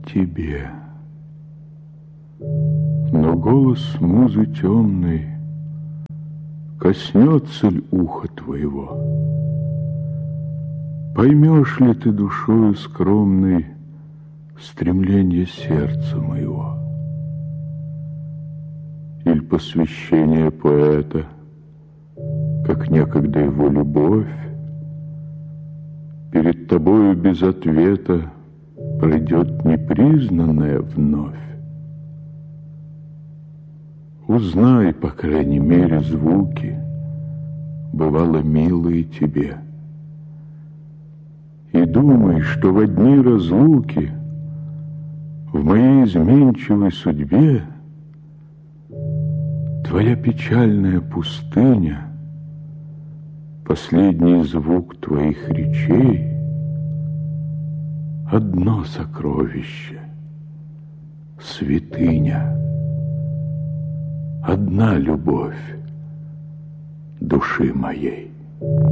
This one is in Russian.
тебе. Но голос музы темной коснется ли уха твоего? Поймешь ли ты душою скромной стремление сердца моего? Иль посвящение поэта, как некогда его любовь, перед тобою без ответа пройдет непризнанная вновь? Узнай, по крайней мере, звуки, бывало милые тебе, и думай, что в одни разлуки в моей изменчивой судьбе твоя печальная пустыня, последний звук твоих речей, одно сокровище, святыня, одна любовь души моей.